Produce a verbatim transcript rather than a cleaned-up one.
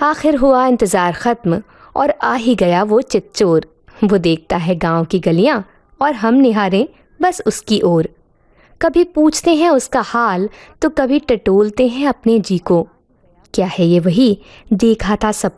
आखिर हुआ इंतज़ार ख़त्म और आ ही गया वो चितचोर। वो देखता है गांव की गलियां और हम निहारें बस उसकी ओर। कभी पूछते हैं उसका हाल तो कभी टटोलते हैं अपने जी को। क्या है ये वही देखा था सपना